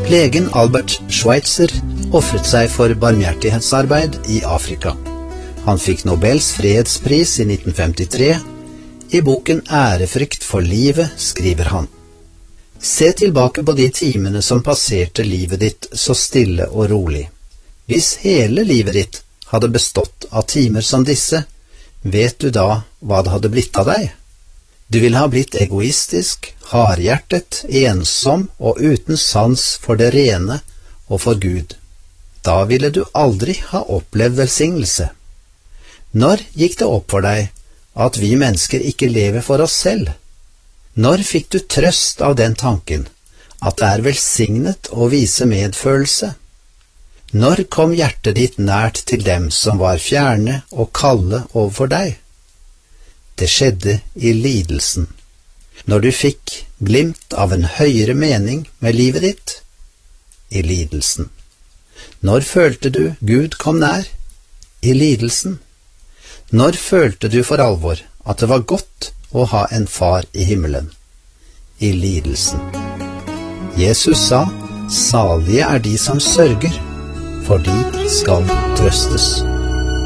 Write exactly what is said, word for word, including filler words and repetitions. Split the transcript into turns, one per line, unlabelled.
Legen Albert Schweitzer offret seg for barmhjertighetsarbeid i Afrika. Han fikk Nobels fredspris i nitten femtitre. I boken Ærefrykt for livet skriver han: Se tilbake på de timene som passerte livet ditt så stille og rolig. Hvis hele livet ditt hadde bestått av timer som disse, vet du da hva det hadde blitt av deg? Du ville ha blitt egoistisk, hardhjertet, ensom og uten sans for det rene og for Gud. Da ville du aldri ha opplevd velsignelse. Når gikk det opp for deg at vi mennesker ikke lever for oss selv? Når fikk du trøst av den tanken, at det er velsignet å vise medfølelse? Når kom hjertet ditt nært til dem som var fjerne og kalde overfor deg? Det skjedde i lidelsen, når du fikk glimt av en høyere mening med livet ditt. I lidelsen. Når følte du Gud kom nær? I lidelsen. Når følte du for alvor at det var godt å ha en far i himmelen? I lidelsen. Jesus sa, salige er de som sørger, for de skal trøstes.